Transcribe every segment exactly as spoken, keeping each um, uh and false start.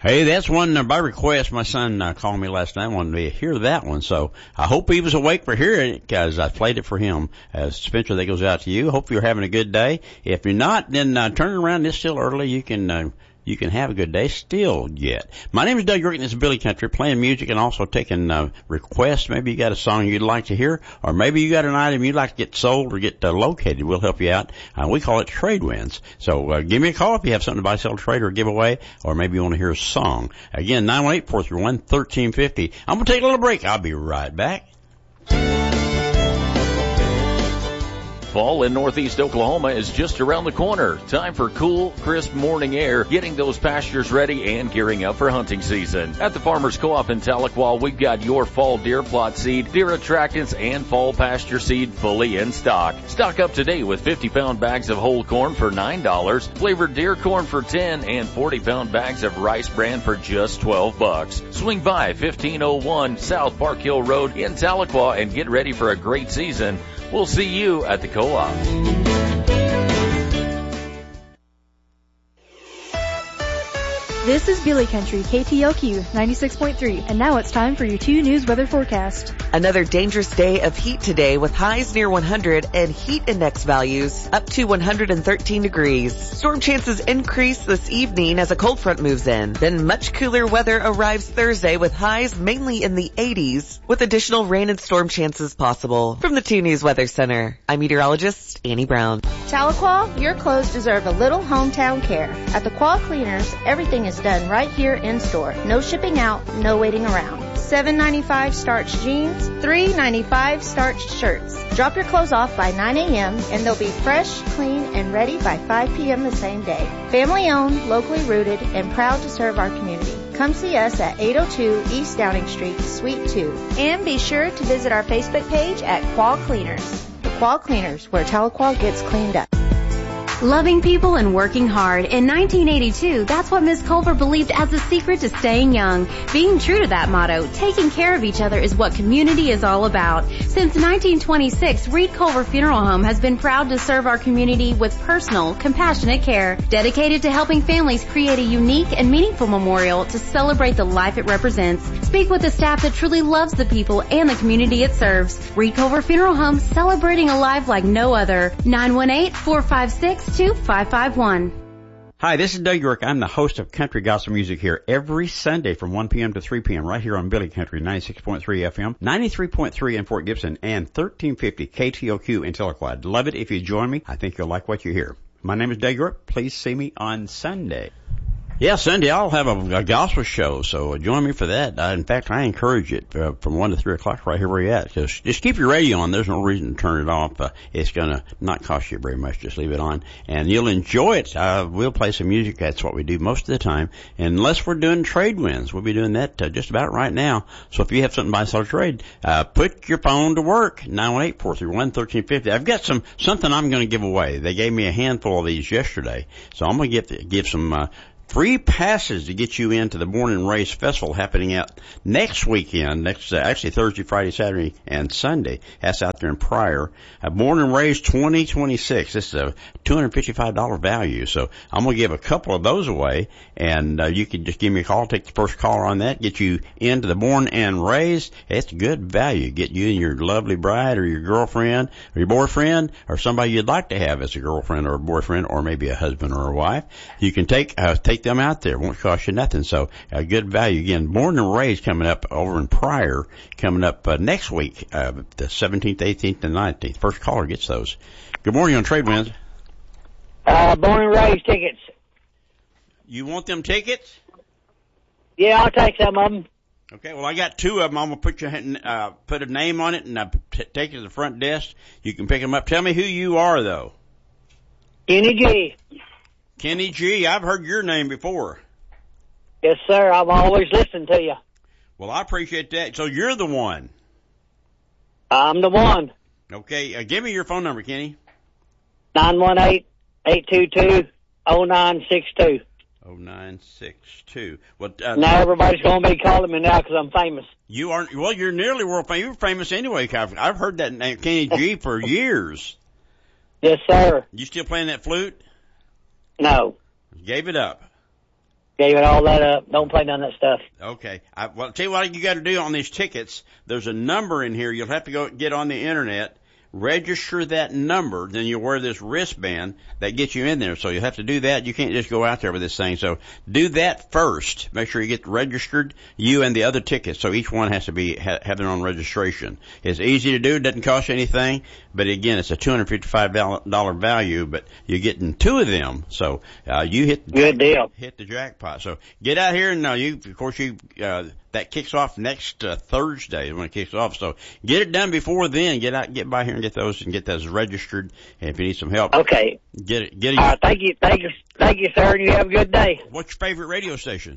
Hey, that's one uh, by request. My son uh, called me last night, wanted to hear that one. So I hope he was awake for hearing it because I played it for him. Uh, Spencer, that goes out to you. Hope you're having a good day. If you're not, then uh, turn it around. It's still early. You can uh, you can have a good day still yet. My name is Doug York, and this is Billy Country, playing music and also taking uh, requests. Maybe you got a song you'd like to hear, or maybe you got an item you'd like to get sold or get uh, located. We'll help you out. Uh, we call it Trade Winds. So uh, give me a call if you have something to buy, sell, trade, or give away, or maybe you want to hear a song. Again, nine one eight, four three one, one three five zero. I'm going to take a little break. I'll be right back. Fall in northeast Oklahoma is just around the corner. Time for cool, crisp morning air, getting those pastures ready and gearing up for hunting season. At the Farmers Co-op in Tahlequah, we've got your fall deer plot seed, deer attractants, and fall pasture seed fully in stock. Stock up today with fifty pound bags of whole corn for nine dollars, flavored deer corn for ten dollars, and forty pound bags of rice bran for just twelve bucks. Swing by fifteen oh one South Park Hill Road in Tahlequah and get ready for a great season. We'll see you at the co-op. This is Billy Country, K T L Q ninety-six point three, and now it's time for your two news weather forecast. Another dangerous day of heat today with highs near one hundred and heat index values up to one hundred thirteen degrees. Storm chances increase this evening as a cold front moves in. Then much cooler weather arrives Thursday with highs mainly in the eighties with additional rain and storm chances possible. From the two News Weather Center, I'm meteorologist Annie Brown. Tahlequah, your clothes deserve a little hometown care. At the Quah Cleaners, everything is done right here in store. No shipping out, no waiting around. seven ninety-five starched jeans, three ninety-five starched shirts. Drop your clothes off by nine a.m. and they'll be fresh, clean, and ready by five p.m. the same day. Family owned, locally rooted, and proud to serve our community. Come see us at eight oh two East Downing Street, Suite two. And be sure to visit our Facebook page at Quah Cleaners. The Quah Cleaners, where Tahlequah gets cleaned up. Loving people and working hard. In nineteen eighty-two, that's what Miss Culver believed as the secret to staying young. Being true to that motto, taking care of each other is what community is all about. Since nineteen twenty-six, Reed Culver Funeral Home has been proud to serve our community with personal, compassionate care, dedicated to helping families create a unique and meaningful memorial to celebrate the life it represents. Speak with the staff that truly loves the people and the community it serves. Reed Culver Funeral Home, celebrating a life like no other. nine one eight, four five six, two five five one. Hi, this is Doug York. I'm the host of Country Gospel Music here every Sunday from one p.m. to three p.m. right here on Billy Country, ninety-six point three F M, ninety-three point three in Fort Gibson, and thirteen fifty K T O Q in Tahlequah. I'd love it if you join me. I think you'll like what you hear. My name is Doug York. Please see me on Sunday. Yeah, Sunday I'll have a, a gospel show, so join me for that. Uh, in fact, I encourage it uh, from one to three o'clock right here where you're at. Just, just keep your radio on. There's no reason to turn it off. Uh, it's going to not cost you very much. Just leave it on, and you'll enjoy it. Uh, we'll play some music. That's what we do most of the time, unless we're doing trade winds. We'll be doing that uh, just about right now. So if you have something to buy, sell, or trade, uh, put your phone to work. nine one eight, four three one, one three five zero. I've got some something I'm going to give away. They gave me a handful of these yesterday, so I'm going to give give some uh, free passes to get you into the Born and Raised Festival happening out next weekend, next uh, actually Thursday, Friday, Saturday, and Sunday. That's out there in Pryor. Uh, Born and Raised twenty twenty-six. This is a two hundred fifty-five dollars value. So I'm going to give a couple of those away, and uh, you can just give me a call, take the first caller on that, get you into the Born and Raised. It's good value. Get you and your lovely bride or your girlfriend or your boyfriend or somebody you'd like to have as a girlfriend or a boyfriend or maybe a husband or a wife. You can take uh, take them out there. It won't cost you nothing. So a good value. Again, Born and Raised coming up over in Pryor, coming up uh, next week, uh, the seventeenth, eighteenth, and nineteenth. First caller gets those. Good morning on Trade Winds. Uh, Born and Raised tickets. You want them tickets? Yeah, I'll take some of them. Okay, well, I got two of them. I'm going to put your, uh, put a name on it and uh, t- take it to the front desk. You can pick them up. Tell me who you are, though. Kenny G. Kenny G. I've heard your name before. Yes, sir. I've always listened to you. Well, I appreciate that. So you're the one. I'm the one. Okay, uh, give me your phone number, Kenny. nine one eight, eight two two, oh nine six two. oh nine six two. Well, uh, now everybody's going to be calling me now because I'm famous. You aren't. Well, you're nearly world famous. You're famous anyway. I've heard that name, Kenny G, for years. Yes, sir. You still playing that flute? No. Gave it up. Gave it all that up. Don't play none of that stuff. Okay. I, well, I'll tell you what you got to do on these tickets. There's a number in here. You'll have to go get on the internet, register that number, then you'll wear this wristband that gets you in there. So you have to do that. You can't just go out there with this thing. So do that first. Make sure you get registered, you and the other tickets. So each one has to be ha- have their own registration. It's easy to do. It doesn't cost you anything. But again, it's a two hundred fifty-five dollars value, but you're getting two of them. So uh, you hit the good deal. Hit the jackpot. So get out here and uh, you, of course, you uh, that kicks off next uh, Thursday when it kicks off. So get it done before then. Get out, get by here and get those and get those registered. And if you need some help, okay, get it. Get it. Uh, thank you, thank you, thank you, sir. And you have a good day. What's your favorite radio station?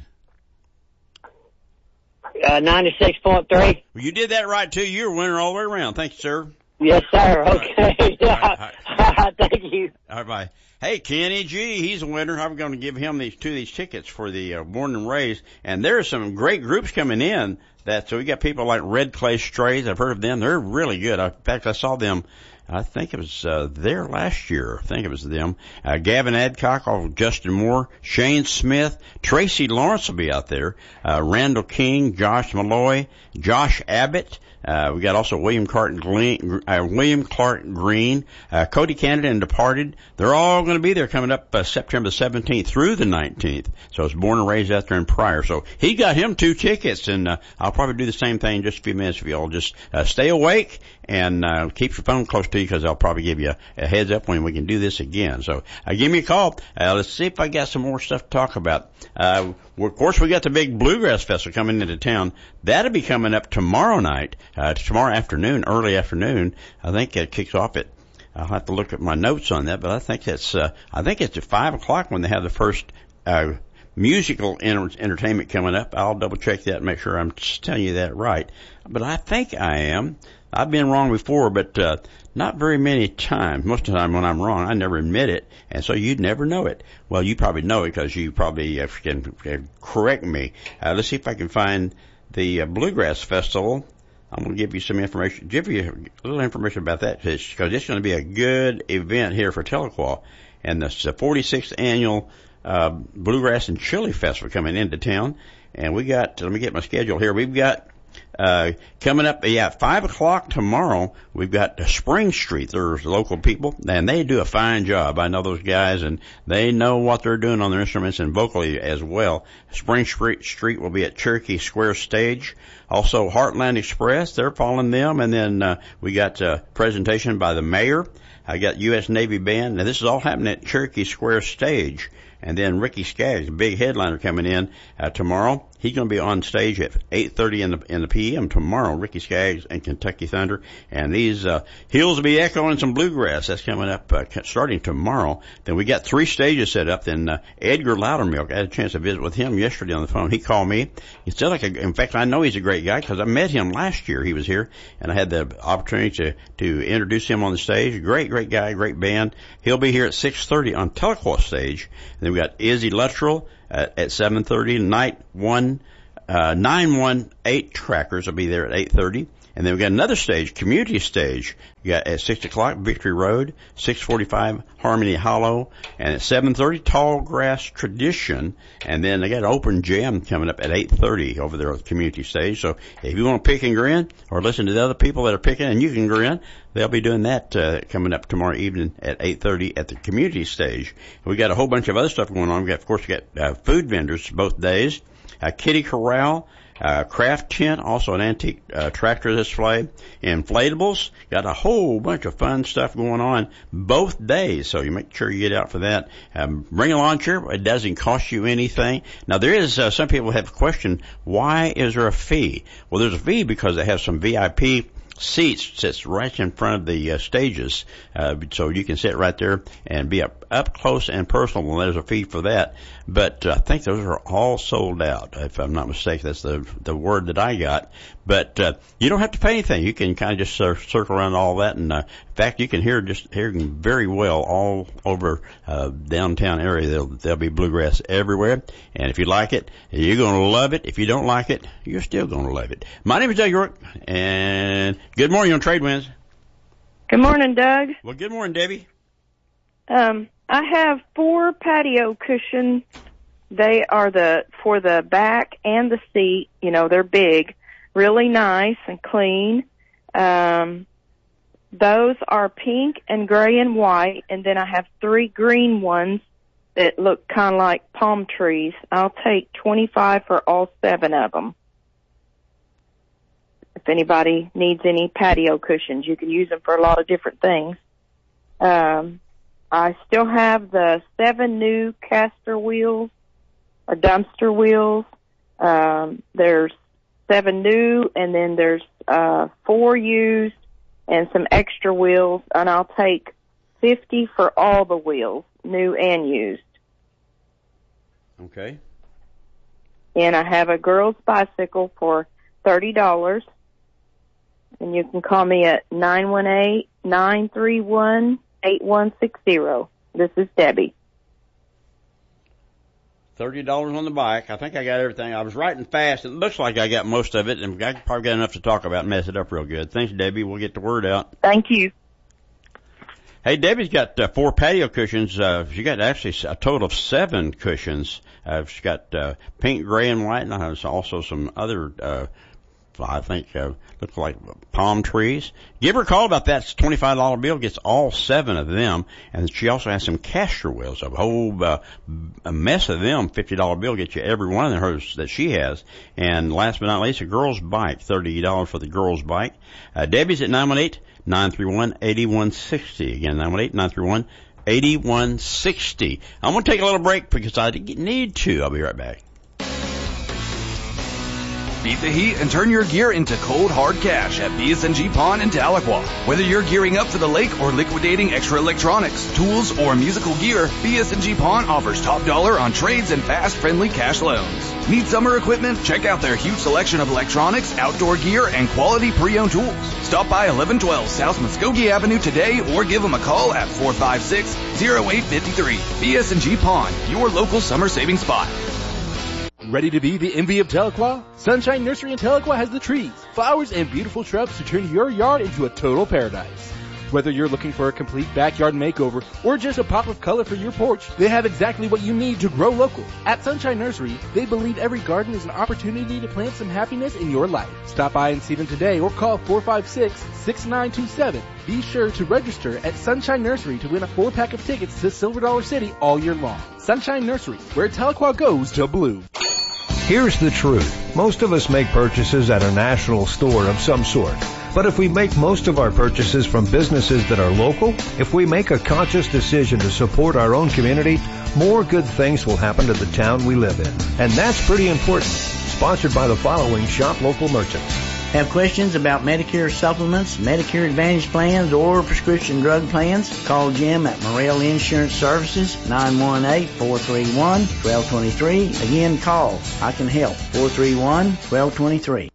Uh, ninety-six point three. Well, you did that right too. You're a winner all the way around. Thank you, sir. Yes, sir. Okay. All right. All right. Thank you. All right, bye. Hey, Kenny G, he's a winner. I'm going to give him these two of these tickets for the uh, Born and Raised. And there are some great groups coming in. That so we got people like Red Clay Strays. I've heard of them. They're really good. In fact, I saw them. I think it was uh, there last year. I think it was them. Uh, Gavin Adcock, oh, Justin Moore, Shane Smith, Tracy Lawrence will be out there. Uh, Randall King, Josh Malloy, Josh Abbott. Uh, we got also William Clark Green, uh, William Clark Green, uh, Cody Canada and Departed. They're all going to be there coming up uh, September seventeenth through the nineteenth. So it's Born and Raised out there in Pryor. So he got him two tickets, and uh, I'll probably do the same thing in just a few minutes if you all just uh, stay awake and uh, keep your phone close to you because I'll probably give you a, a heads up when we can do this again. So uh, give me a call. Uh, let's see if I got some more stuff to talk about. Uh, well, of course, we got the big Bluegrass Festival coming into town. That'll be coming up tomorrow night, uh, tomorrow afternoon, early afternoon. I think it kicks off at, I'll have to look at my notes on that, but I think it's, uh, I think it's at five o'clock when they have the first, uh, musical enter- entertainment coming up. I'll double check that and make sure I'm just telling you that right. But I think I am. I've been wrong before, but, uh, not very many times. Most of the time when I'm wrong, I never admit it, and so you'd never know it. Well, you probably know it because you probably uh, can, can correct me. Uh, let's see if I can find the uh, Bluegrass Festival. I'm going to give you some information, give you a little information about that because it's going to be a good event here for Tahlequah. And it's the forty-sixth annual uh, Bluegrass and Chili Festival coming into town. And we got, let me get my schedule here. We've got Uh, coming up, yeah, five o'clock tomorrow, we've got Spring Street. There's local people, and they do a fine job. I know those guys, and they know what they're doing on their instruments and vocally as well. Spring Street, Street will be at Cherokee Square Stage. Also, Heartland Express, they're following them. And then, uh, we got a presentation by the mayor. I got U S Navy Band. Now, this is all happening at Cherokee Square Stage. And then Ricky Skaggs, a big headliner coming in uh, tomorrow. He's going to be on stage at eight thirty in the in the p m tomorrow. Ricky Skaggs and Kentucky Thunder, and these uh, hills will be echoing some bluegrass. That's coming up uh, starting tomorrow. Then we got three stages set up. Then uh, Edgar Loudermilk, I had a chance to visit with him yesterday on the phone. He called me. He said, like, a, in fact, I know he's a great guy because I met him last year. He was here, and I had the opportunity to to introduce him on the stage. Great, great guy, great band. He'll be here at six thirty on Tahlequah stage. And then we got Izzy Luttrell uh, at seven thirty. Night one, uh, nine one eight Trackers will be there at eight thirty. And then we got another stage, community stage. We got at six o'clock, Victory Road, six forty-five, Harmony Hollow, and at seven thirty, Tall Grass Tradition. And then they got an open jam coming up at eight thirty over there on the community stage. So if you want to pick and grin or listen to the other people that are picking and you can grin, they'll be doing that uh, coming up tomorrow evening at eight thirty at the community stage. And we got a whole bunch of other stuff going on. We got, of course, we got uh, food vendors both days, uh, Kitty Corral, Uh, craft tent, also an antique uh, tractor display, inflatables, got a whole bunch of fun stuff going on both days, so you make sure you get out for that. Um, bring a lawn chair, it doesn't cost you anything. Now there is, uh, some people have questioned, why is there a fee? Well, there's a fee because they have some V I P seats sits right in front of the uh, stages, uh, so you can sit right there and be up, up close and personal, and there's a fee for that. But uh, I think those are all sold out, if I'm not mistaken. That's the the word that I got. But uh, you don't have to pay anything. You can kind of just uh, circle around all that, and uh, in fact, you can hear just hear very well all over uh, downtown area. There'll, there'll be bluegrass everywhere, and if you like it, you're going to love it. If you don't like it, you're still going to love it. My name is Doug York, and good morning on Trade Winds. Good morning, Doug. Well, good morning, Debbie. Um, I have four patio cushion They are the, for the back and the seat, you know, they're big, really nice and clean. Um, those are pink and gray and white, and then I have three green ones that look kind of like palm trees. I'll take twenty-five for all seven of them. If anybody needs any patio cushions, you can use them for a lot of different things. Um, I still have the seven new caster wheels or dumpster wheels. Um, there's seven new, and then there's uh, four used and some extra wheels, and I'll take fifty for all the wheels, new and used. Okay. And I have a girl's bicycle for thirty dollars. And you can call me at nine one eight, nine three one, eight one six zero. This is Debbie. thirty dollars on the bike. I think I got everything. I was writing fast. It looks like I got most of it, and I probably got enough to talk about and mess it up real good. Thanks, Debbie. We'll get the word out. Thank you. Hey, Debbie's got uh, four patio cushions. Uh, she got actually a total of seven cushions. Uh, she's got uh, pink, gray, and white, and there's also some other, uh, I think, uh, looks like palm trees. Give her a call about that. It's a twenty-five dollar bill. Gets all seven of them. And she also has some caster wheels, a whole uh, a mess of them. fifty dollar bill gets you every one of hers that she has. And last but not least, a girl's bike, thirty dollars for the girl's bike. Uh, Debbie's at nine one eight, nine three one, eight one six zero. Again, nine one eight, nine three one, eight one six zero. I'm going to take a little break because I need to. I'll be right back. Beat the heat and turn your gear into cold, hard cash at B S N G Pawn in Tahlequah. Whether you're gearing up for the lake or liquidating extra electronics, tools, or musical gear, B S N G Pawn offers top dollar on trades and fast, friendly cash loans. Need summer equipment? Check out their huge selection of electronics, outdoor gear, and quality pre-owned tools. Stop by eleven twelve South Muskogee Avenue today or give them a call at four five six, zero eight five three. B S N G Pawn, your local summer saving spot. Ready to be the envy of Tahlequah? Sunshine Nursery in Tahlequah has the trees, flowers, and beautiful shrubs to turn your yard into a total paradise. Whether you're looking for a complete backyard makeover or just a pop of color for your porch, they have exactly what you need to grow local. At Sunshine Nursery, they believe every garden is an opportunity to plant some happiness in your life. Stop by and see them today or call four five six, six nine two seven. Be sure to register at Sunshine Nursery to win a four-pack of tickets to Silver Dollar City all year long. Sunshine Nursery, where Tahlequah goes to bloom. Here's the truth. Most of us make purchases at a national store of some sort. But if we make most of our purchases from businesses that are local, if we make a conscious decision to support our own community, more good things will happen to the town we live in. And that's pretty important. Sponsored by the following Shop Local merchants. Have questions about Medicare supplements, Medicare Advantage plans, or prescription drug plans? Call Jim at Morrell Insurance Services, nine one eight, four three one, one two two three. Again, call. I can help. four three one, one two two three.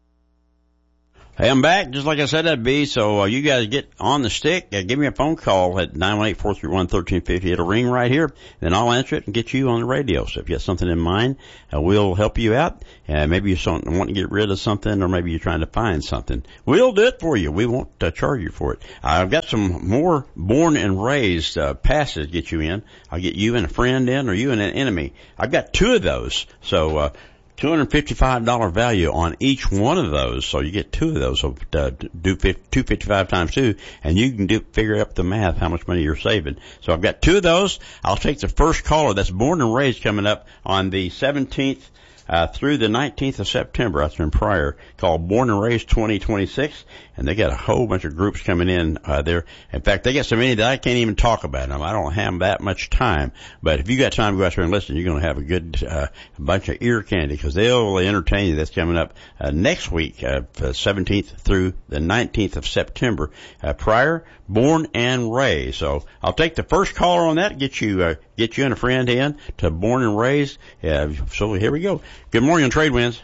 Hey, I'm back, just like I said I'd be, so uh, you guys get on the stick. Uh, give me a phone call at nine one eight, four three one, one three five zero. It'll ring right here, then I'll answer it and get you on the radio. So if you have something in mind, uh, we'll help you out. Uh, maybe you want to get rid of something, or maybe you're trying to find something. We'll do it for you. We won't uh, charge you for it. I've got some more born and raised uh, passes to get you in. I'll get you and a friend in, or you and an enemy. I've got two of those, so uh two hundred fifty-five dollars value on each one of those, so you get two of those. So uh, do two hundred fifty-five times two, and you can do figure up the math how much money you're saving. So I've got two of those. I'll take the first caller that's born and raised coming up on the seventeenth uh, through the nineteenth of September. That's in Pryor, called Born and Raised twenty twenty-six, and they got a whole bunch of groups coming in uh, there. In fact, they got so many that I can't even talk about them. I don't have that much time. But if you got time to go out there and listen, you're going to have a good uh, bunch of ear candy, because they'll entertain you. That's coming up uh, next week, uh, seventeenth through the nineteenth of September. Uh, Pryor, Born and Raised. So I'll take the first caller on that, get you uh, get you and a friend in to Born and Raised. Uh, so here we go. Good morning on Trade Winds.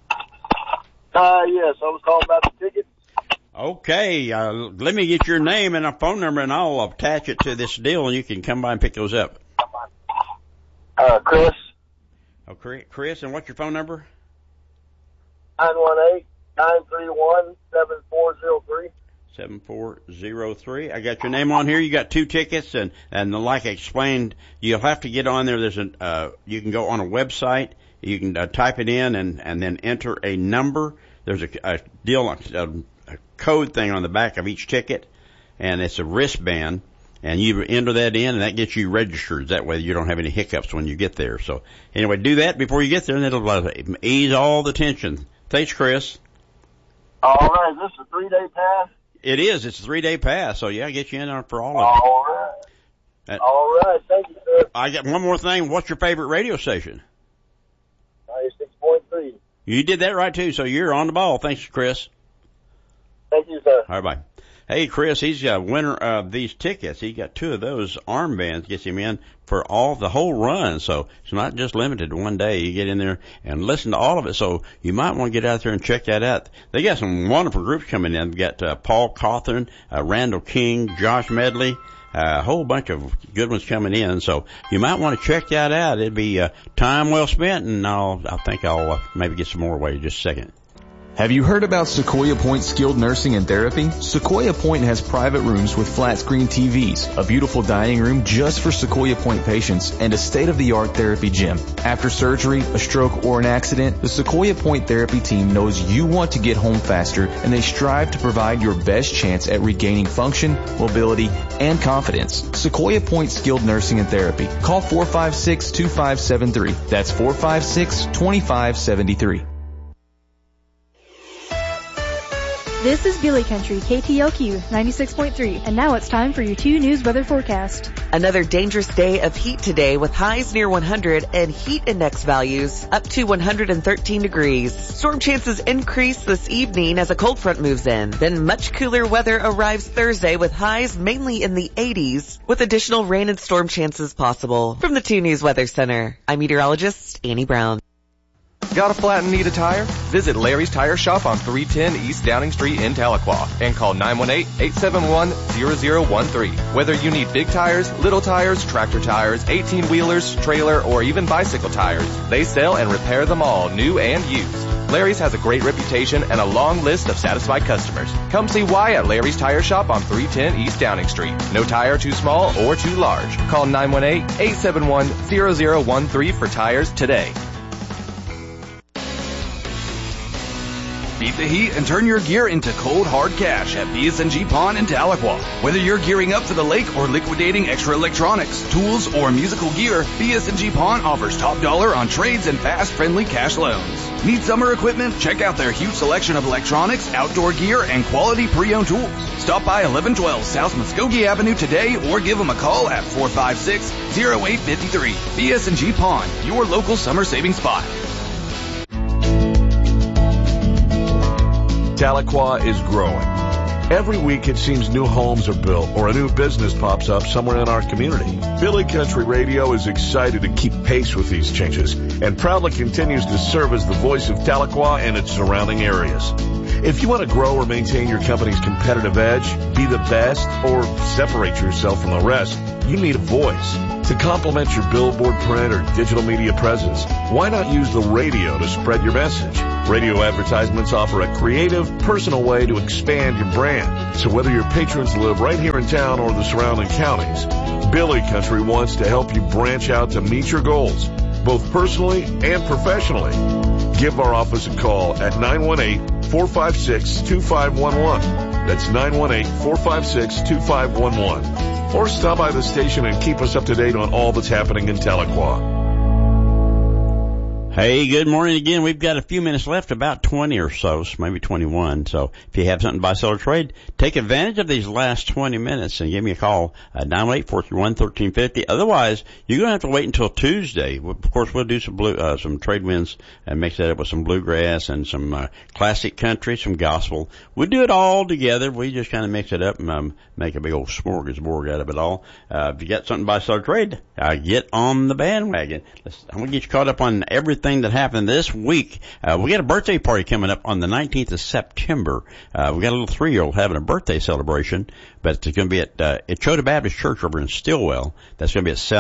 Uh, yes, I was calling about the tickets. Okay, uh, let me get your name and a phone number, and I'll attach it to this deal, and you can come by and pick those up. Uh, Chris. Oh, Chris, and what's your phone number? nine one eight, nine three one, seven four zero three. seven four zero three. I got your name on here. You got two tickets, and, and like I explained, you'll have to get on there. There's a, uh, you can go on a website. You can uh, type it in and, and then enter a number. There's a, a deal, a, a code thing on the back of each ticket, and it's a wristband. And you enter that in, and that gets you registered. That way you don't have any hiccups when you get there. So anyway, do that before you get there, and it'll uh, ease all the tension. Thanks, Chris. All right. Is this a three-day pass? It is. It's a three-day pass. So, yeah, I'll get you in on for all of it. All right. Uh, all right. Thank you, sir. I got one more thing. What's your favorite radio station? ninety-six point three. You did that right, too. So you're on the ball. Thanks, Chris. Thank you, sir. All right, bye. Hey, Chris, he's a winner of these tickets. He got two of those armbands, gets him in for all the whole run. So it's not just limited to one day. You get in there and listen to all of it. So you might want to get out there and check that out. They got some wonderful groups coming in. They got uh, Paul Cawthon, uh, Randall King, Josh Medley, uh, a whole bunch of good ones coming in. So you might want to check that out. It'd be uh, time well spent, and I'll, I think I'll uh, maybe get some more away in just a second. Have you heard about Sequoia Point Skilled Nursing and Therapy? Sequoia Point has private rooms with flat screen T Vs, a beautiful dining room just for Sequoia Point patients, and a state-of-the-art therapy gym. After surgery, a stroke, or an accident, the Sequoia Point Therapy team knows you want to get home faster, and they strive to provide your best chance at regaining function, mobility, and confidence. Sequoia Point Skilled Nursing and Therapy. Call four five six, two five seven three. That's four five six, two five seven three. This is Billy Country, K T L Q ninety-six point three, and now it's time for your two news weather forecast. Another dangerous day of heat today with highs near one hundred and heat index values up to one hundred thirteen degrees. Storm chances increase this evening as a cold front moves in. Then much cooler weather arrives Thursday with highs mainly in the eighties with additional rain and storm chances possible. From the two News Weather Center, I'm meteorologist Annie Brown. Got a flat and need a tire? Visit Larry's Tire Shop on three ten East Downing Street in Tahlequah and call nine one eight, eight seven one, zero zero one three. Whether you need big tires, little tires, tractor tires, eighteen-wheelers, trailer, or even bicycle tires, they sell and repair them all, new and used. Larry's has a great reputation and a long list of satisfied customers. Come see why at Larry's Tire Shop on three ten East Downing Street. No tire too small or too large. Call nine one eight, eight seven one, zero zero one three for tires today. Beat the heat and turn your gear into cold, hard cash at B S N G Pawn in Tahlequah. Whether you're gearing up for the lake or liquidating extra electronics, tools, or musical gear, B S N G Pawn offers top dollar on trades and fast, friendly cash loans. Need summer equipment? Check out their huge selection of electronics, outdoor gear, and quality pre-owned tools. Stop by eleven twelve South Muskogee Avenue today or give them a call at four five six, zero eight five three. B S N G Pawn, your local summer saving spot. Tahlequah is growing. Every week it seems new homes are built or a new business pops up somewhere in our community. Billy Country Radio is excited to keep pace with these changes and proudly continues to serve as the voice of Tahlequah and its surrounding areas. If you want to grow or maintain your company's competitive edge, be the best, or separate yourself from the rest, you need a voice. To complement your billboard, print, or digital media presence, why not use the radio to spread your message? Radio advertisements offer a creative, personal way to expand your brand. So whether your patrons live right here in town or the surrounding counties, Billy Country wants to help you branch out to meet your goals, both personally and professionally. Give our office a call at nine one eight, four five six, two five one one. That's nine one eight, four five six, two five one one. Or stop by the station and keep us up to date on all that's happening in Tahlequah. Hey, good morning again. We've got a few minutes left, about twenty or so, maybe twenty-one. So if you have something to buy, sell, or trade, take advantage of these last twenty minutes and give me a call at nine one eight, four three one, one three five zero. Otherwise, you're going to have to wait until Tuesday. Of course, we'll do some blue, uh, some trade winds and mix that up with some bluegrass and some uh, classic country, some gospel. We'll do it all together. We just kind of mix it up and um, make a big old smorgasbord out of it all. Uh, if you got something to buy, sell, or trade, uh, get on the bandwagon. Let's, I'm going to get you caught up on everything that happened this week. Uh, we got a birthday party coming up on the nineteenth of September. Uh, we got a little three-year-old having a birthday celebration, but it's going to be at, uh, at Chota Baptist Church over in Stillwell. That's going to be at South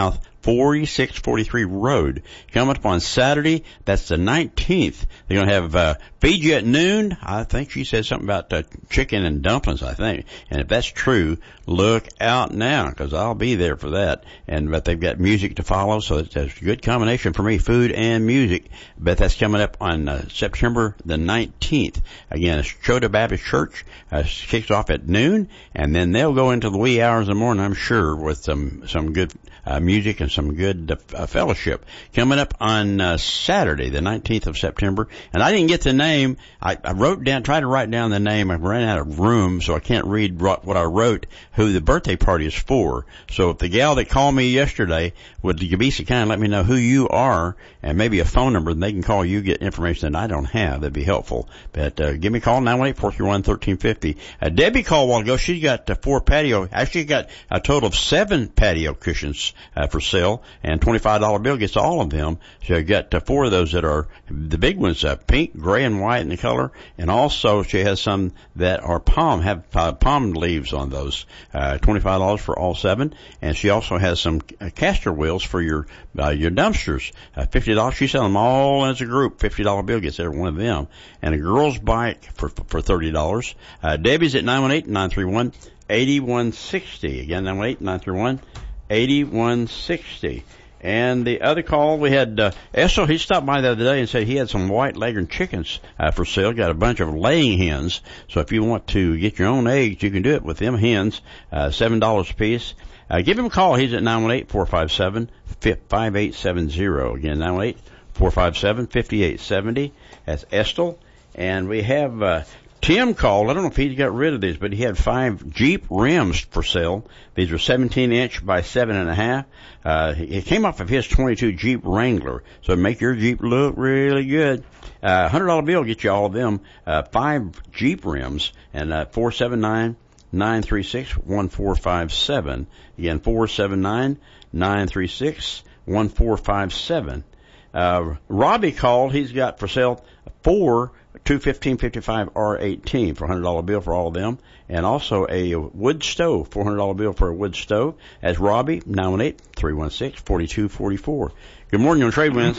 forty-six forty-three Road. Coming up on Saturday, that's the nineteenth. They're going to have uh, feed you at noon. I think she said something about uh, chicken and dumplings, I think. And if that's true, look out now, because I'll be there for that. And but they've got music to follow, so it's a good combination for me, food and music. But that's coming up on uh, September the nineteenth. Again, it's Chota Baptist Church. Uh, kicks off at noon, and then they'll go into the wee hours of the morning, I'm sure, with some some good uh, music and some good uh, fellowship. Coming up on uh, Saturday, the nineteenth of September. And I didn't get the name. I, I wrote down, tried to write down the name. I ran out of room, so I can't read what I wrote, who the birthday party is for. So if the gal that called me yesterday would be so kind, let me know who you are and maybe a phone number, and they can call you, get information that I don't have. That'd be helpful. But uh, give me a call, nine one eight, four three one, one three five zero. Uh, Debbie called a while ago. She got uh, four patio, actually got a total of seven patio cushions uh, for sale, and twenty-five dollar bill gets all of them. So you got uh, four of those that are the big ones, uh, pink, gray, and white in the color, and also she has some that are palm, have uh, palm leaves on those. Uh, twenty-five dollars for all seven, and she also has some uh, caster wheels for your uh, your dumpsters. Uh, fifty dollars. She sells them all as a group. fifty dollar bill gets every one of them, and a girl's bike for for thirty dollars. Uh, Debbie's at nine one eight, nine three one, eight one six zero. Again, nine one eight, nine three one, eight one six zero. And the other call, we had uh, Estel. He stopped by the other day and said he had some white leghorn chickens uh, for sale. Got a bunch of laying hens. So if you want to get your own eggs, you can do it with them hens, uh, seven dollars a piece. Uh, give him a call. He's at nine one eight, four five seven, five eight seven zero. Again, nine one eight, four five seven, five eight seven zero. That's Estel. And we have uh, Tim called. I don't know if he got rid of these, but he had five Jeep rims for sale. These are seventeen inch by seven and a half. Uh, it came off of his twenty-two Jeep Wrangler, so make your Jeep look really good. Uh, one hundred dollar bill get you all of them. Uh, five Jeep rims, and uh, four seven nine, nine three six, one four five seven. Again, four seven nine, nine three six, one four five seven. Uh, Robbie called. He's got for sale four two fifteen fifty-five R eighteen for a one hundred dollar bill for all of them, and also a wood stove, four hundred dollar bill for a wood stove. As Robbie, nine one eight, three one six, four two four four. Good morning on Trade Winds.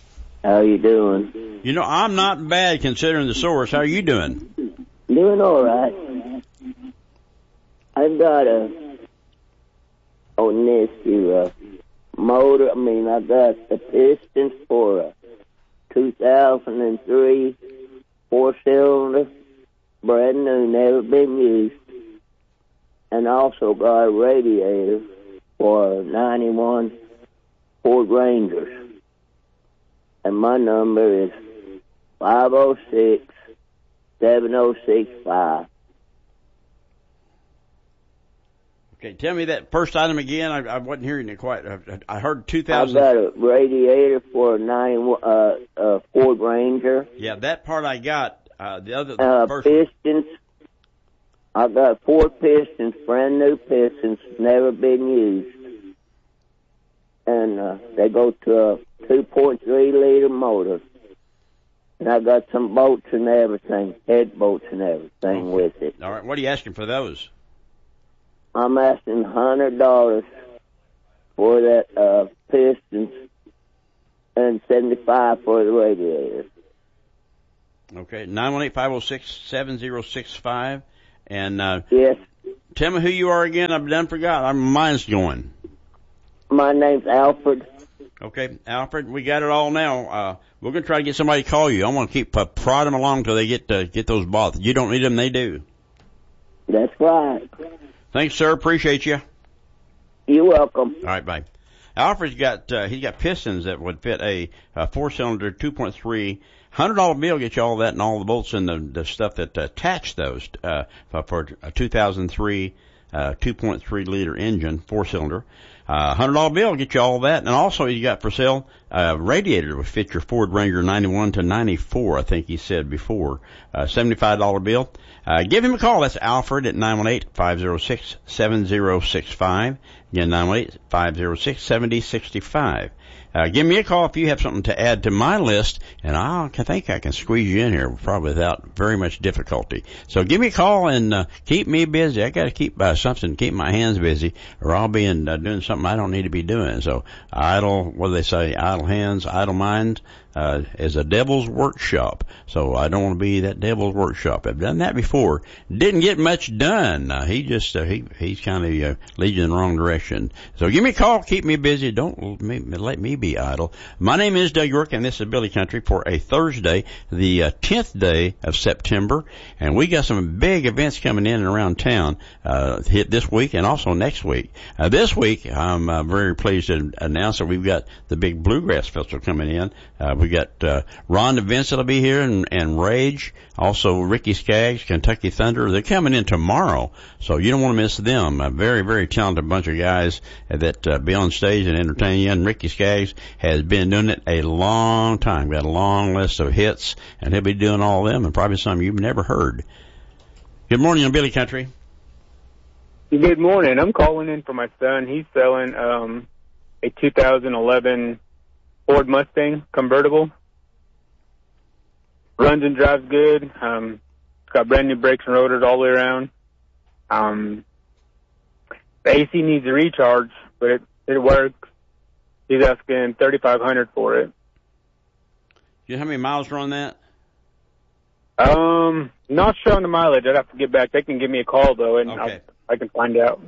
How you doing? You know, I'm not bad considering the source. How are you doing? Doing all right. I've got a on this you uh, motor. I mean, I got the pistons for a two thousand three four-cylinder, brand new, never been used, and also got a radiator for a ninety-one Ford Ranger. And my number is five oh six, seven oh six five. Okay, tell me that first item again. I, I wasn't hearing it quite. I, I heard two thousand. I got a radiator for a ninety-one uh, uh, Ford Ranger. Yeah, that part I got. Uh, the other, the uh, first pistons. I got four pistons, brand new pistons, never been used, and uh, they go to a two point three liter motor. And I got some bolts and everything, head bolts and everything okay. with it. All right, what are you asking for those? I'm asking one hundred dollars for that uh, pistons and seventy-five dollars for the radiator. Okay, nine one eight, five oh six, seven oh six five. And uh, yes. Tell me who you are again. I've done forgot. I'm, mine's going. My name's Alfred. Okay, Alfred, we got it all now. Uh, we're going to try to get somebody to call you. I want to keep uh, prod them along till they get uh, get those bought. You don't need them, they do. That's right. Thanks, sir. Appreciate you. You're welcome. All right, bye. Alfred's got uh, he's got pistons that would fit a, a four-cylinder two point three. one hundred dollar bill gets you all that and all the bolts and the, the stuff that attach those uh, for a two thousand three uh, two point three liter engine, four-cylinder. Uh, one hundred dollar bill get you all that, and also you got for sale a uh, radiator would fit your Ford Ranger ninety-one to ninety-four, I think he said before. Uh, seventy-five dollar bill. Uh, give him a call. That's Alfred at nine one eight, five oh six, seven oh six five. Again, nine one eight, five oh six, seven oh six five. uh, give me a call if you have something to add to my list, and I'll, I think I can squeeze you in here probably without very much difficulty. So give me a call and uh, keep me busy. I got to keep uh, something, keep my hands busy, or I'll be in, uh, doing something I don't need to be doing. So idle, what do they say? Idle hands, idle mind. Uh, is a devil's workshop. So I don't want to be that devil's workshop. I've done that before. Didn't get much done. Uh, he just, uh, he, he's kind of, uh, leads you in the wrong direction. So give me a call. Keep me busy. Don't let me, let me be idle. My name is Doug York, and this is Billy Country for a Thursday, the uh, tenth day of September. And we got some big events coming in and around town, uh, hit this week and also next week. Uh, this week, I'm uh, very pleased to announce that we've got the big Bluegrass Festival coming in. Uh, we got, uh, Rhonda Vince that'll be here and, and Rage. Also Ricky Skaggs, Kentucky Thunder. They're coming in tomorrow, so you don't want to miss them. A very, very talented bunch of guys that, uh, be on stage and entertain you. And Ricky Skaggs has been doing it a long time. Got a long list of hits, and he'll be doing all of them and probably some you've never heard. Good morning on Billy Country. Good morning. I'm calling in for my son. He's selling, um, a two thousand eleven Ford Mustang convertible. Runs and drives good. Um, it's got brand new brakes and rotors all the way around. Um, the A C needs a recharge, but it, it works. He's asking thirty-five hundred dollars for it. You know how many miles are on that? Um, not showing the mileage. I'd have to get back. They can give me a call though, and okay. I can find out.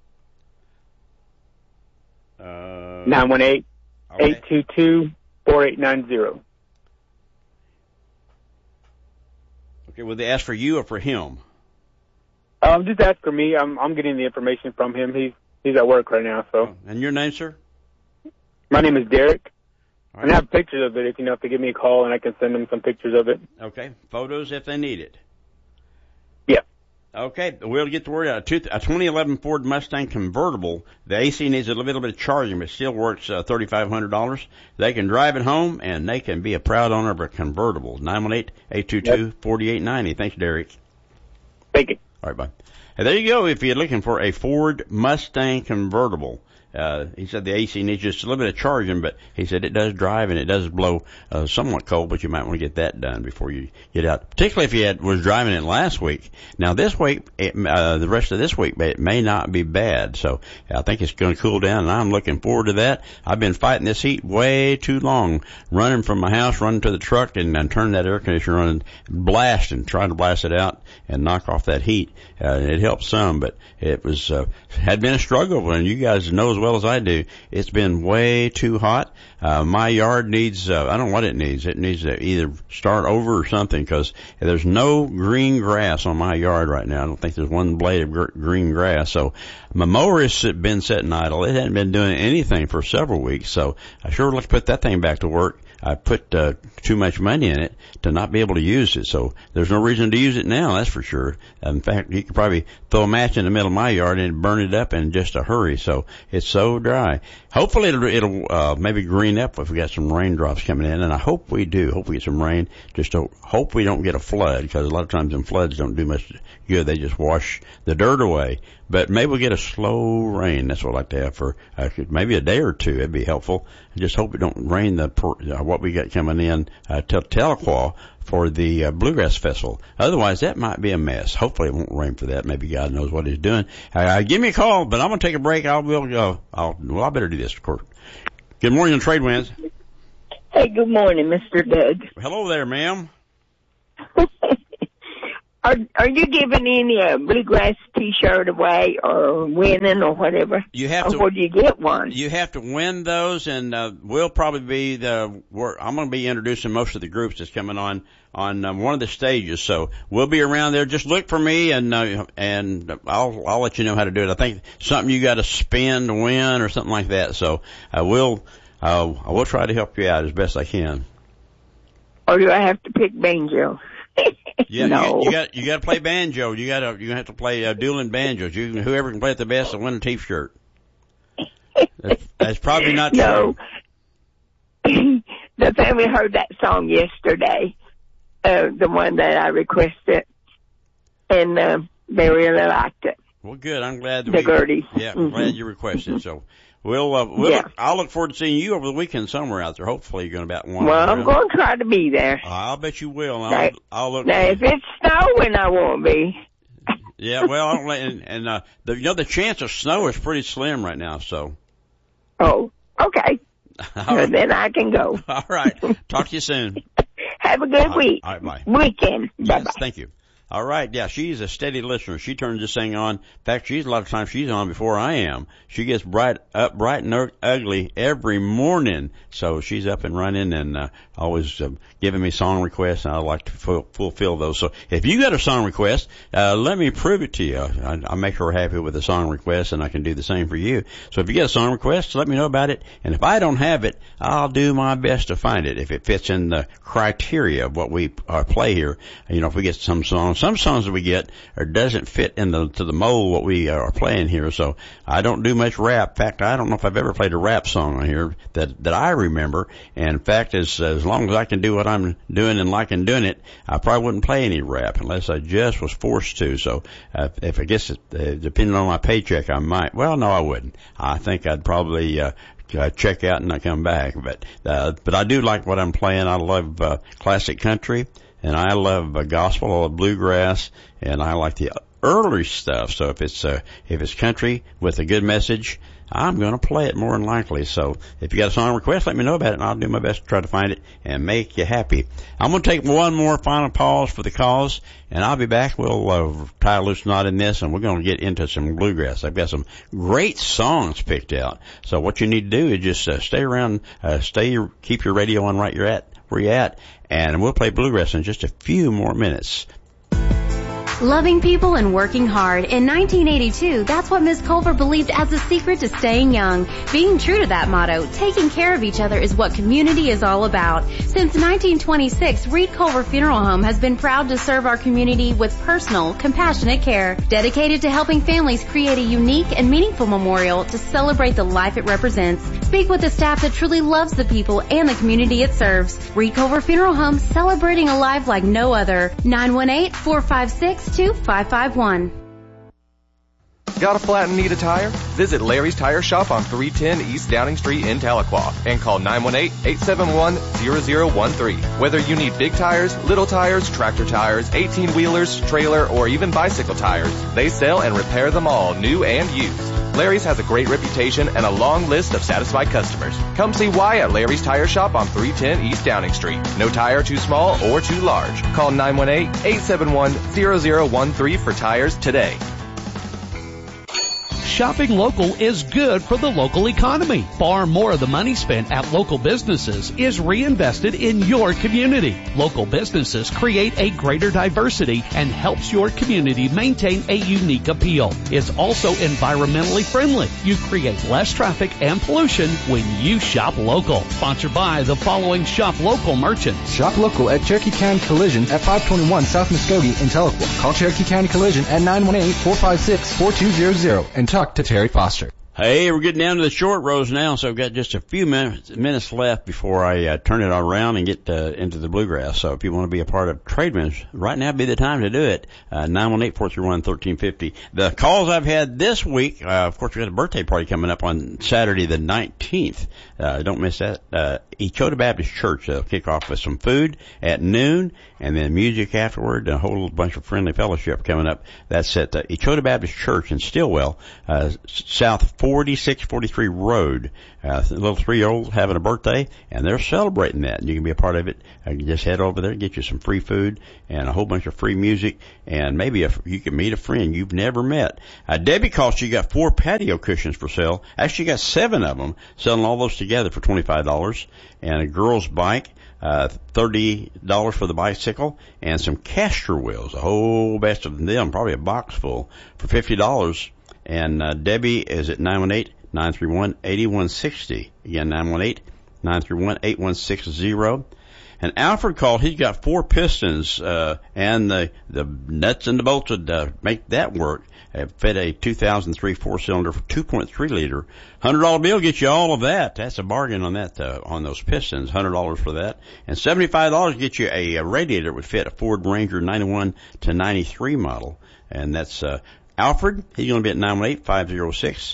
Uh, nine one eight, eight two two, four eight nine zero. Okay, will they ask for you or for him? Um, just ask for me. I'm I'm getting the information from him. He's he's at work right now. So. And your name, sir? My name is Derek. All right. And I have pictures of it if you know if they give me a call, and I can send them some pictures of it. Okay, photos if they need it. Yeah. Okay, we'll get the word out. A twenty eleven Ford Mustang convertible. The A C needs a little bit of charging, but still works uh, thirty-five hundred dollars. They can drive it home, and they can be a proud owner of a convertible. nine one eight, eight two two, four eight nine zero. Thanks, Derek. Thank you. All right, bye. And there you go. If you're looking for a Ford Mustang convertible, uh, he said the A C needs just a little bit of charging, but he said it does drive and it does blow uh, somewhat cold, but you might want to get that done before you get out, particularly if you had, was driving it last week. Now this week, it, uh, the rest of this week, it may not be bad, so I think it's going to cool down, and I'm looking forward to that. I've been fighting this heat way too long, running from my house, running to the truck, and, and turning that air conditioner on and blast and trying to blast it out and knock off that heat. Uh, it helped some, but it was uh, had been a struggle, and you guys know as well as I do, it's been way too hot. Uh, my yard needs, uh, I don't know what it needs. It needs to either start over or something, because there's no green grass on my yard right now. I don't think there's one blade of gr- green grass. So my mower has been sitting idle. It hadn't been doing anything for several weeks. So I sure like to put that thing back to work. I put uh, too much money in it to not be able to use it, so there's no reason to use it now, that's for sure. In fact, you could probably throw a match in the middle of my yard and burn it up in just a hurry, so it's so dry. Hopefully it'll, it'll uh, maybe green up if we got some raindrops coming in, and I hope we do. Hope we get some rain. Just don't, hope we don't get a flood, because a lot of times them floods don't do much good. They just wash the dirt away. But maybe we'll get a slow rain. That's what I'd like to have for uh, maybe a day or two. It'd be helpful. I just hope it don't rain the uh, what we got coming in uh, to Tahlequah for the uh, Bluegrass Festival. Otherwise, that might be a mess. Hopefully, it won't rain for that. Maybe God knows what He's doing. Uh, give me a call, but I'm going to take a break. I'll, we'll, uh, I'll, well, I better do this, of course. Good morning, Trade Winds. Hey, good morning, Mister Doug. Hello there, ma'am. Are are you giving any uh, bluegrass T-shirt away, or winning, or whatever? You have or to. Where do you get one? You have to win those, and uh, we'll probably be the. We're, I'm going to be introducing most of the groups that's coming on on um, one of the stages, so we'll be around there. Just look for me, and uh, and I'll I'll let you know how to do it. I think something you got to spin to win, or something like that. So I will uh, I will try to help you out as best I can. Or do I have to pick banjo? Yeah, no. you, got, you got you got to play banjo. You got to you have to play uh, dueling banjos. You can, whoever can play it the best will win a T-shirt. That's, that's probably not no. true. The family heard that song yesterday, uh, the one that I requested, and uh, they really liked it. Well, good. I'm glad that the we, Gerties. Yeah, I'm mm-hmm. glad you requested. So We'll, uh, we'll Yeah. look, I'll look forward to seeing you over the weekend somewhere out there. Hopefully you're going to be about one. Well, I'm going to try to be there. I'll bet you will. I'll, Now, I'll look. now if it's snowing, I won't be. Yeah, well, I don't, let- and, and uh, the, you know, the chance of snow is pretty slim right now, so. Oh, okay. All Well, then I can go. All right. Talk to you soon. Have a good All right. week. All right, bye. Weekend. Bye-bye. Yes, thank you. All right, yeah, she's a steady listener. She turns this thing on. In fact, she's a lot of times she's on before I am. She gets bright up, bright and ug- ugly every morning. So she's up and running and uh, always uh, giving me song requests, and I like to fu- fulfill those. So if you got a song request, uh, let me prove it to you. I, I make her happy with a song request, and I can do the same for you. So if you get a song request, let me know about it. And if I don't have it, I'll do my best to find it if it fits in the criteria of what we uh, play here. You know, if we get some songs. Some songs that we get or doesn't fit in the to the mold what we are playing here. So I don't do much rap. In fact, I don't know if I've ever played a rap song on here that that I remember. And in fact, as as long as I can do what I'm doing and liking doing it, I probably wouldn't play any rap unless I just was forced to. So uh, if I guess it, uh, depending on my paycheck, I might. Well, no, I wouldn't. I think I'd probably. Uh, Uh, check out and not come back, but uh, but I do like what I'm playing. I love uh, classic country, and I love uh, gospel, I love bluegrass, and I like the early stuff. So if it's uh, if it's country with a good message, I'm going to play it more than likely. So if you got a song request, let me know about it, and I'll do my best to try to find it and make you happy. I'm going to take one more final pause for the cause, and I'll be back. We'll uh, tie a loose knot in this, and we're going to get into some bluegrass. I've got some great songs picked out. So what you need to do is just uh, stay around, uh, stay, keep your radio on right you're at, where you're at, and we'll play bluegrass in just a few more minutes. Loving people and working hard. In nineteen eighty-two, that's what Miz Culver believed as the secret to staying young. Being true to that motto, taking care of each other is what community is all about. Since nineteen twenty-six, Reed Culver Funeral Home has been proud to serve our community with personal, compassionate care, dedicated to helping families create a unique and meaningful memorial to celebrate the life it represents. Speak with the staff that truly loves the people and the community it serves. Reed Culver Funeral Home, celebrating a life like no other. nine one eight, four five six, two five five one. Got a flat and need a tire? Visit Larry's Tire Shop on three ten East Downing Street in Tahlequah and call nine one eight, eight seven one, zero zero one three. Whether you need big tires, little tires, tractor tires, eighteen-wheelers, trailer, or even bicycle tires, they sell and repair them all, new and used. Larry's has a great reputation and a long list of satisfied customers. Come see why at Larry's Tire Shop on three ten East Downing Street. No tire too small or too large. Call nine one eight, eight seven one, zero zero one three for tires today. Shopping local is good for the local economy. Far more of the money spent at local businesses is reinvested in your community. Local businesses create a greater diversity and helps your community maintain a unique appeal. It's also environmentally friendly. You create less traffic and pollution when you shop local. Sponsored by the following Shop Local merchants. Shop local at Cherokee County Collision at five twenty-one South Muskogee in Tahlequah. Call Cherokee County Collision at nine one eight, four five six, four two zero zero and talk to Terry Foster. Hey, we're getting down to the short rows now, so I've got just a few minutes, minutes left before I uh, turn it around and get uh, into the bluegrass. So if you want to be a part of Trademans, right now would be the time to do it. Uh, nine one eight, four three one, one three five zero. The calls I've had this week, uh, of course, we got a birthday party coming up on Saturday the nineteenth. Uh, don't miss that. Uh, Echota Baptist Church, they'll kick off with some food at noon, and then music afterward, a whole bunch of friendly fellowship coming up. That's at uh, Echota Baptist Church in Stillwell, uh, South forty-six forty-three Road. Uh, a little three-year-old having a birthday, and they're celebrating that. And you can be a part of it. Uh, you just head over there, get you some free food and a whole bunch of free music, and maybe a, you can meet a friend you've never met. Uh, Debbie calls, she got four patio cushions for sale. Actually, got seven of them, selling all those together for twenty-five dollars. And a girl's bike, uh, thirty dollars for the bicycle, and some caster wheels, a whole batch of them, probably a box full, for fifty dollars. And uh, Debbie is at nine one eight, nine three one, eight one six zero. Again, nine one eight, nine three one, eight one six zero. And Alfred called. He's got four pistons, uh, and the, the nuts and the bolts to uh, make that work. Uh, fit a two thousand three four-cylinder for two point three liter. one hundred dollar bill gets you all of that. That's a bargain on that, uh, on those pistons. one hundred dollars for that. And seventy-five dollars gets you a, a radiator that would fit a Ford Ranger ninety-one to ninety-three model. And that's, uh, Alfred. He's going to be at nine one eight, five zero six,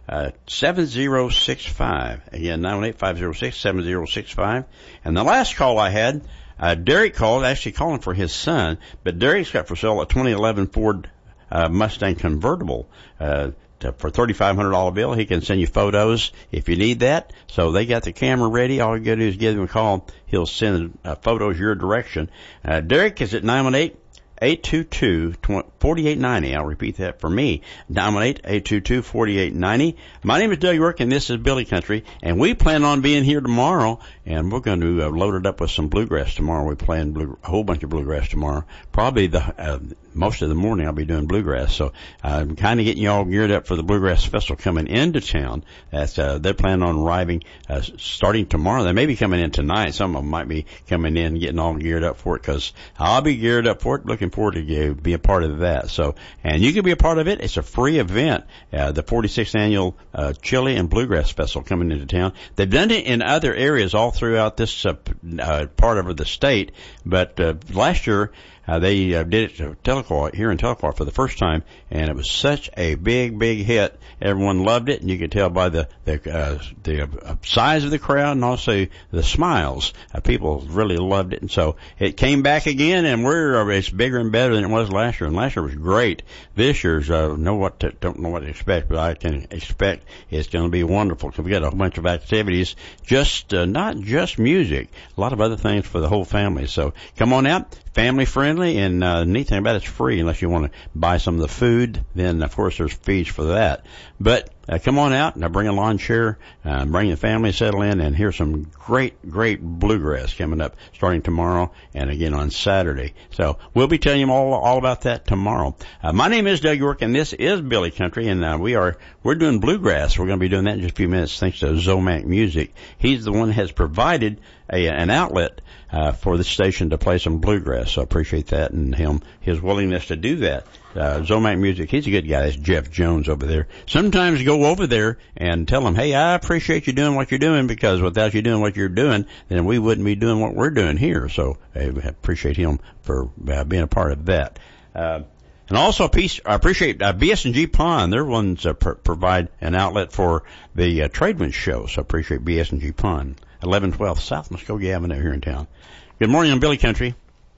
uh, seven zero six five. Again, nine one eight, five zero six, seven zero six five. And the last call I had, uh, Derek called, actually calling for his son, but Derek's got for sale a twenty eleven Ford uh, Mustang convertible. Uh, To, for thirty-five hundred dollars bill. He can send you photos if you need that. So they got the camera ready. All you got to do is give him a call. He'll send uh, photos your direction. Uh, Derek is at nine one eight, eight two two, four eight nine zero. I'll repeat that for me. nine one eight, eight two two, four eight nine zero. My name is Doug York, and this is Billy Country. And we plan on being here tomorrow, and we're going to uh, load it up with some bluegrass tomorrow. We're playing blue, a whole bunch of bluegrass tomorrow. Probably the uh, most of the morning I'll be doing bluegrass. So I'm kind of getting you all geared up for the Bluegrass Festival coming into town. That's, uh, they're planning on arriving uh, starting tomorrow. They may be coming in tonight. Some of them might be coming in getting all geared up for it, because I'll be geared up for it. Looking forward to you be a part of that. So, and you can be a part of it. It's a free event. Uh, the forty-sixth annual uh, Chili and Bluegrass Festival coming into town. They've done it in other areas all throughout this uh, uh, part of the state, but uh, last year Uh, they uh, did it to Tahlequah, here in Tahlequah for the first time, and it was such a big, big hit. Everyone loved it, and you could tell by the the, uh, the uh, size of the crowd and also the smiles. Uh, people really loved it, and so it came back again, and we're uh, it's bigger and better than it was last year. And last year was great. This year's uh, know what to, don't know what to expect, but I can expect it's going to be wonderful, because we got a bunch of activities, just uh, not just music, a lot of other things for the whole family. So come on out. Family friendly, and uh, the neat thing about it, it's free unless you want to buy some of the food. Then of course there's fees for that. But uh, come on out and uh, bring a lawn chair, uh, bring the family, settle in, and here's some great, great bluegrass coming up starting tomorrow and again on Saturday. So we'll be telling you all all about that tomorrow. Uh, my name is Doug York, and this is Billy Country, and uh, we are we're doing bluegrass. We're going to be doing that in just a few minutes, thanks to Zomac Music. He's the one that has provided a, an outlet uh, for the station to play some bluegrass. So I appreciate that, and him his willingness to do that. Uh, Zomac Music, he's a good guy. That's Jeff Jones over there. Sometimes go over there and tell him, hey, I appreciate you doing what you're doing, because without you doing what you're doing, then we wouldn't be doing what we're doing here. So I appreciate him for uh, being a part of that. Uh, and also piece, I appreciate uh, B S and G Pawn. They're ones that pr- provide an outlet for the uh, Tradewinds show. So I appreciate B S and G Pawn. eleven twelve South Muskogee Avenue here in town. Good morning on Billy Country.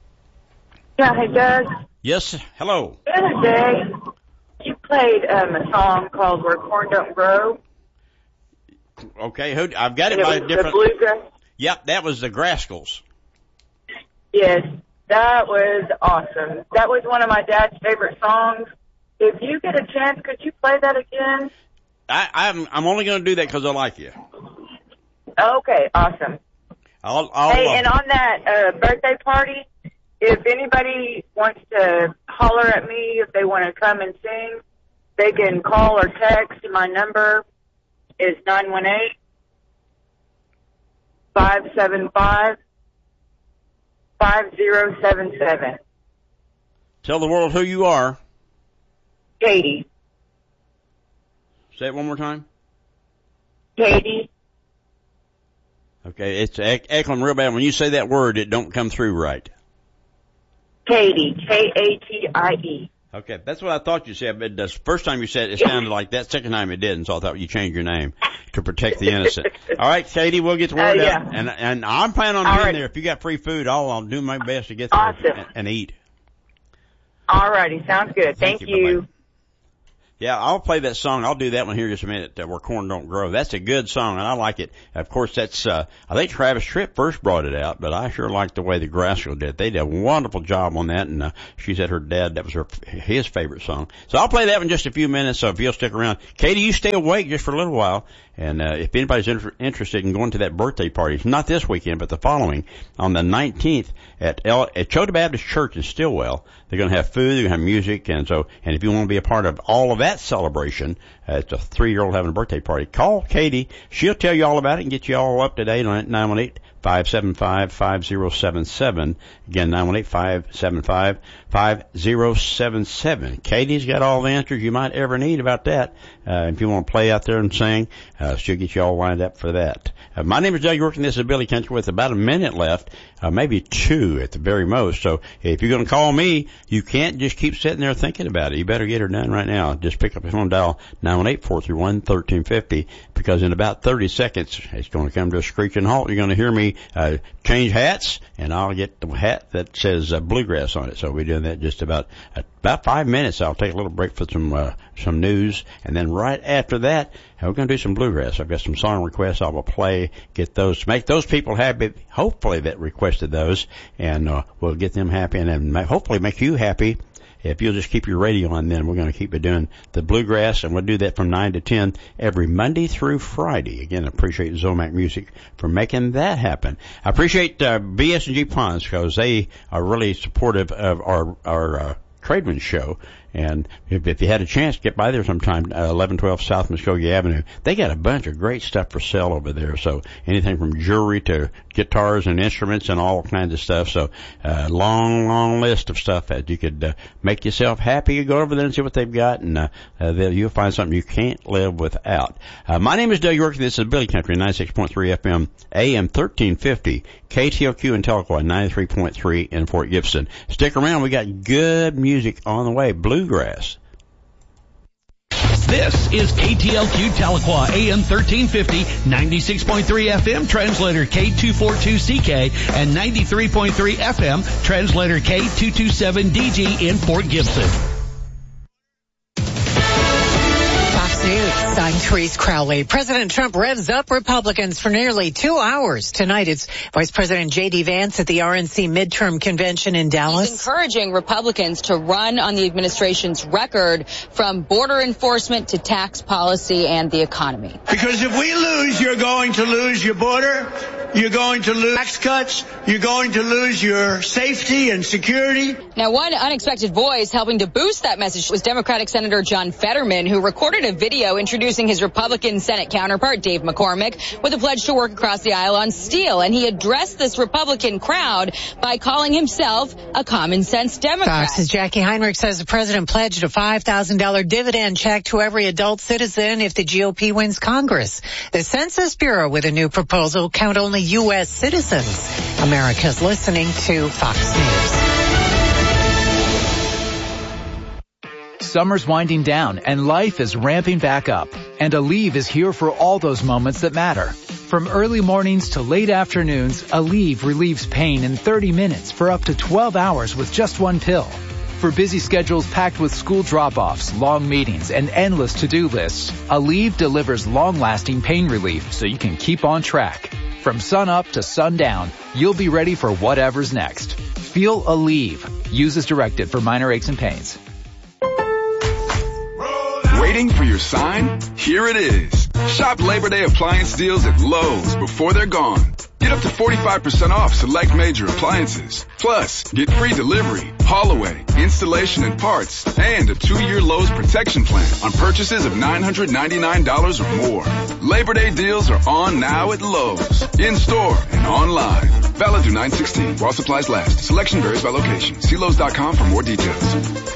Yeah, hey, Doug. Yes, hello. The other day, you played um, a song called Where Corn Don't Grow. Okay, who, I've got it and by it a was different... The bluegrass. Yep, that was the Graskels. Yes, that was awesome. That was one of my dad's favorite songs. If you get a chance, could you play that again? I, I'm I'm only going to do that because I like you. Okay, awesome. I'll, I'll, hey, uh, and on that uh, birthday party, if anybody wants to holler at me, if they want to come and sing, they can call or text. My number is nine one eight, five seven five, five zero seven seven. Tell the world who you are. Katie. Say it one more time. Katie. Okay, it's echoing real bad. When you say that word, it don't come through right. Katie, K A T I E. Okay, that's what I thought you said, but the first time you said it, it sounded like that. Second time it didn't, so I thought you changed your name to protect the innocent. All right, Katie, we'll get the word uh, yeah. out. And and I'm planning on All being right. there. If you got free food, I'll, I'll do my best to get there awesome. and, and eat. All righty, sounds good. Thank, Thank you. you. Yeah, I'll play that song. I'll do that one here in just a minute, uh, Where Corn Don't Grow. That's a good song, and I like it. Of course, that's, uh, I think Travis Tritt first brought it out, but I sure like the way the Graskels did it. They did a wonderful job on that, and uh, she said her dad, that was her his favorite song. So I'll play that one in just a few minutes, so if you'll stick around. Katie, you stay awake just for a little while, and uh, if anybody's inter- interested in going to that birthday party, it's not this weekend, but the following, on the nineteenth at, El- at Chota Baptist Church in Stillwell. They're going to have food, they're going to have music, and so, and if you want to be a part of all of that celebration, uh, it's a three-year-old having a birthday party, call Katie. She'll tell you all about it and get you all up to date on it, nine one eight, five seven five, five zero seven seven. Again, nine one eight, five seven five, five zero seven seven. Katie's got all the answers you might ever need about that. Uh, if you want to play out there and sing, uh, she'll get you all lined up for that. Uh, my name is Doug York, and this is Billy Country with about a minute left, uh, maybe two at the very most. So if you're going to call me, you can't just keep sitting there thinking about it. You better get her done right now. Just pick up the phone, dial nine one eight, four three one, one three five zero, because in about thirty seconds, it's going to come to a screeching halt. You're going to hear me uh, change hats, and I'll get the hat that says uh, bluegrass on it. So we're doing that just about uh, about five minutes. I'll take a little break for some uh, some news, and then right after that, we're going to do some bluegrass. I've got some song requests I will play, get those, make those people happy, hopefully that requested those, and uh, we'll get them happy, and then hopefully make you happy. If you'll just keep your radio on, then we're going to keep it doing the bluegrass, and we'll do that from nine to ten every Monday through Friday. Again, I appreciate Zomac Music for making that happen. I appreciate uh, B S and G Ponds, because they are really supportive of our, our uh, Tradesman show. And if, if you had a chance, get by there sometime, uh, eleven twelve South Muskogee Avenue. They got a bunch of great stuff for sale over there. So anything from jewelry to guitars and instruments and all kinds of stuff. So uh, long, long list of stuff that you could uh, make yourself happy. You go over there and see what they've got, and uh, uh, you'll find something you can't live without. Uh, my name is Doug York. This is Billy Country, ninety-six point three F M, A M thirteen fifty, K T O Q in Tahlequah, ninety-three point three in Fort Gibson. Stick around. We got good music on the way. Bluegrass. This is K T L Q Tahlequah, A M thirteen fifty, ninety-six point three F M, translator K two forty-two C K, and ninety-three point three F M, translator K two twenty-seven D G in Fort Gibson. News. I'm Therese Crowley. President Trump revs up Republicans for nearly two hours. Tonight, it's Vice President J D. Vance at the R N C midterm convention in Dallas. He's encouraging Republicans to run on the administration's record from border enforcement to tax policy and the economy. Because if we lose, you're going to lose your border, you're going to lose tax cuts, you're going to lose your safety and security. Now, one unexpected voice helping to boost that message was Democratic Senator John Fetterman, who recorded a video introducing his Republican Senate counterpart, Dave McCormick, with a pledge to work across the aisle on steel. And he addressed this Republican crowd by calling himself a common sense Democrat. Fox's Jackie Heinrich says the president pledged a five thousand dollars dividend check to every adult citizen if the G O P wins Congress. The Census Bureau, with a new proposal, count only U S citizens. America's listening to Fox News. Summer's winding down and life is ramping back up. And Aleve is here for all those moments that matter. From early mornings to late afternoons, Aleve relieves pain in thirty minutes for up to twelve hours with just one pill. For busy schedules packed with school drop-offs, long meetings, and endless to-do lists, Aleve delivers long-lasting pain relief so you can keep on track. From sun up to sundown, you'll be ready for whatever's next. Feel Aleve. Use as directed for minor aches and pains. Waiting for your sign? Here it is. Shop Labor Day appliance deals at Lowe's before they're gone. Get up to forty-five percent off select major appliances. Plus, get free delivery, haul away, installation and parts, and a two-year Lowe's protection plan on purchases of nine hundred ninety-nine dollars or more. Labor Day deals are on now at Lowe's, in-store and online. Valid through nine sixteen while supplies last. Selection varies by location. See Lowe's dot com for more details.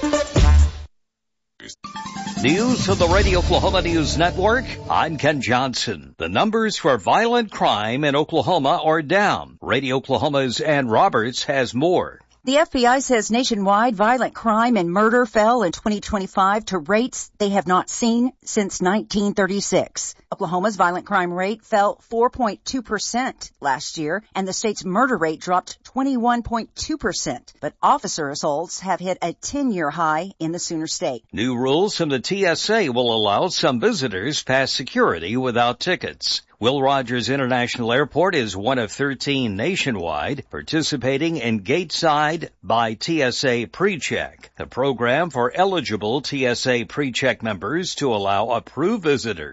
News of the Radio Oklahoma News Network. I'm Ken Johnson. The numbers for violent crime in Oklahoma are down. Radio Oklahoma's Ann Roberts has more. The F B I says nationwide violent crime and murder fell in twenty twenty-five to rates they have not seen since nineteen thirty-six. Oklahoma's violent crime rate fell four point two percent last year, and the state's murder rate dropped twenty-one point two percent. But officer assaults have hit a ten-year high in the Sooner State. New rules from the T S A will allow some visitors past security without tickets. Will Rogers International Airport is one of thirteen nationwide participating in Gateside by T S A PreCheck, a program for eligible T S A PreCheck members to allow approved visitors